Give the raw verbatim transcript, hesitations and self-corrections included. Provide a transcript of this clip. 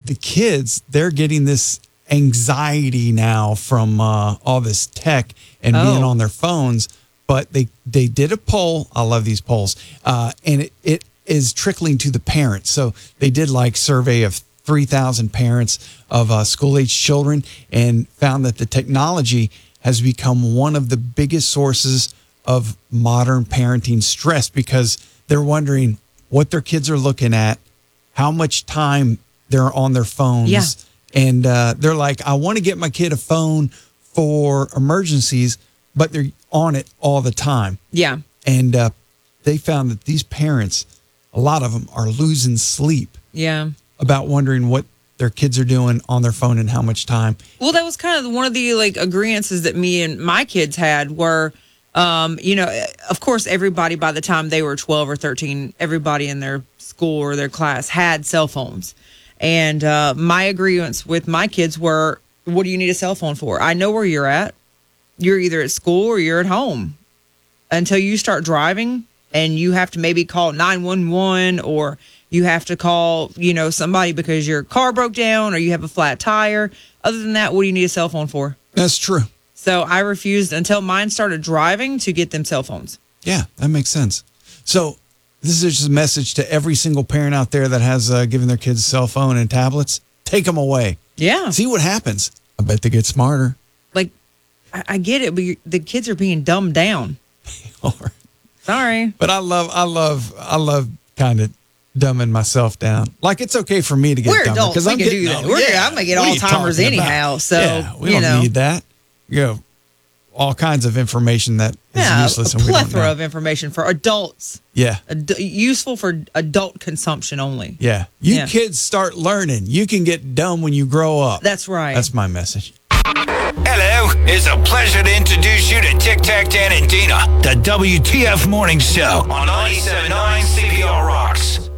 the kids, they're getting this anxiety now from uh, all this tech and Oh. being on their phones. But they, they did a poll. I love these polls. Uh, and it, it is trickling to the parents. So they did like survey of three thousand parents of uh, school-age children and found that the technology has become one of the biggest sources of modern parenting stress because they're wondering what their kids are looking at, how much time they're on their phones. Yeah. And uh, they're like, I want to get my kid a phone for emergencies, but they're on it all the time. Yeah. And uh, they found that these parents, a lot of them are losing sleep Yeah. about wondering what their kids are doing on their phone and how much time. Well, that was kind of one of the like agreeances that me and my kids had were, um, you know, of course, everybody by the time they were twelve or thirteen, everybody in their school or their class had cell phones. And uh, my agreements with my kids were, what do you need a cell phone for? I know where you're at. You're either at school or you're at home. Until you start driving and you have to maybe call nine one one or you have to call, you know, somebody because your car broke down or you have a flat tire. Other than that, what do you need a cell phone for? That's true. So I refused until mine started driving to get them cell phones. Yeah, that makes sense. So this is just a message to every single parent out there that has uh, given their kids a cell phone and tablets. Take them away. Yeah. See what happens. I bet they get smarter. Like, I, I get it, but you, the kids are being dumbed down. Sorry. But I love, I love, I love kind of dumbing myself down. Like it's okay for me to get We're dumber adults. We I'm can getting do that. older. We're, Yeah. I'm going to get What are you Alzheimer's talking about? anyhow. So, yeah, we you don't know. need that. You know, all kinds of information that is Yeah, useless a and we don't plethora know. of information for adults. Yeah. Ad- useful for adult consumption only. Yeah. You Yeah. kids start learning. You can get dumb when you grow up. That's right. That's my message. Hello, it's a pleasure to introduce you to Tic Tac Dan and Dina, the W T F Morning Show on ninety-seven point nine C P R Rocks.